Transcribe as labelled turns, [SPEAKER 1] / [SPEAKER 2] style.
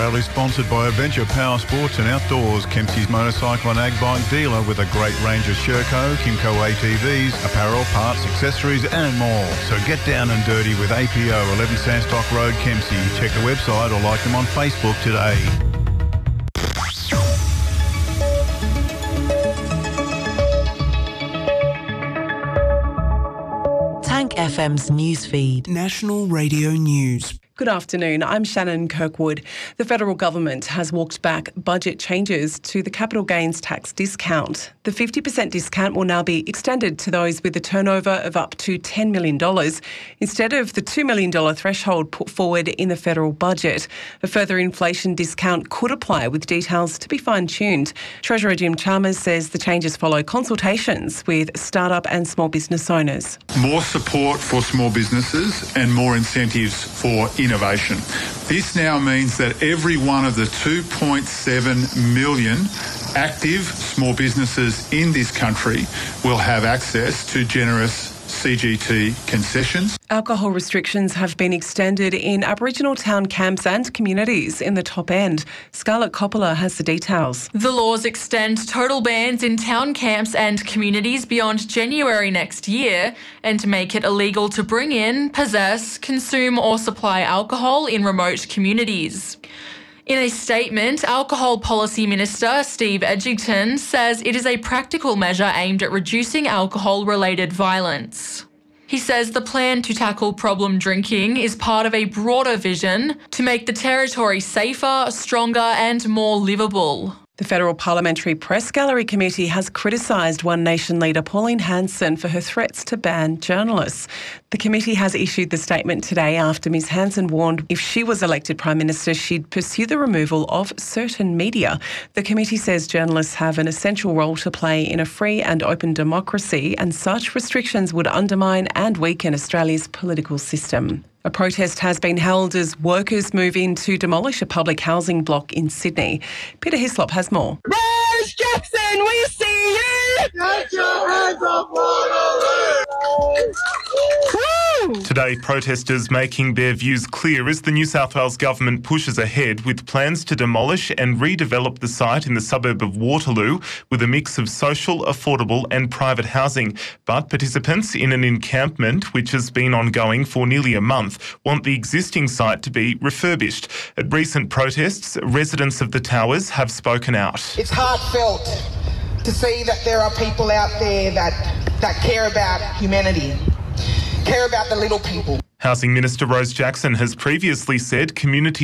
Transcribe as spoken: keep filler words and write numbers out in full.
[SPEAKER 1] Proudly sponsored by Adventure Power Sports and Outdoors, Kempsey's motorcycle and ag bike dealer with a great range of Sherco, Kimco A T Vs, apparel, parts, accessories and more. So get down and dirty with A P O, eleven Sandstock Road, Kempsey. Check the website or like them on Facebook today.
[SPEAKER 2] Tank F M's newsfeed.
[SPEAKER 3] National Radio News.
[SPEAKER 4] Good afternoon, I'm Shannon Kirkwood. The federal government has walked back budget changes to the capital gains tax discount. The fifty percent discount will now be extended to those with a turnover of up to ten million dollars instead of the two million dollars threshold put forward in the federal budget. A further inflation discount could apply, with details to be fine-tuned. Treasurer Jim Chalmers says the changes follow consultations with startup and small business owners.
[SPEAKER 5] More support for small businesses and more incentives for innovation. This now means that every one of the two point seven million active small businesses in this country will have access to generous C G T concessions.
[SPEAKER 4] Alcohol restrictions have been extended in Aboriginal town camps and communities in the top end. Scarlett Coppola has the details.
[SPEAKER 6] The laws extend total bans in town camps and communities beyond January next year and make it illegal to bring in, possess, consume or supply alcohol in remote communities. In a statement, Alcohol Policy Minister Steve Edgington says it is a practical measure aimed at reducing alcohol-related violence. He says the plan to tackle problem drinking is part of a broader vision to make the territory safer, stronger and more livable.
[SPEAKER 4] The Federal Parliamentary Press Gallery Committee has criticised One Nation leader Pauline Hanson for her threats to ban journalists. The committee has issued the statement today after Ms Hanson warned if she was elected Prime Minister, she'd pursue the removal of certain media. The committee says journalists have an essential role to play in a free and open democracy, and such restrictions would undermine and weaken Australia's political system. A protest has been held as workers move in to demolish a public housing block in Sydney. Peter Hislop has more.
[SPEAKER 7] Rose Jackson, we see you! Get your hands off Waterloo!
[SPEAKER 8] Today, protesters making their views clear as the New South Wales government pushes ahead with plans to demolish and redevelop the site in the suburb of Waterloo with a mix of social, affordable and private housing. But participants in an encampment, which has been ongoing for nearly a month, want the existing site to be refurbished. At recent protests, residents of the towers have spoken out.
[SPEAKER 9] It's heartfelt to see that there are people out there that, that care about humanity, care about the little people.
[SPEAKER 8] Housing Minister Rose Jackson has previously said community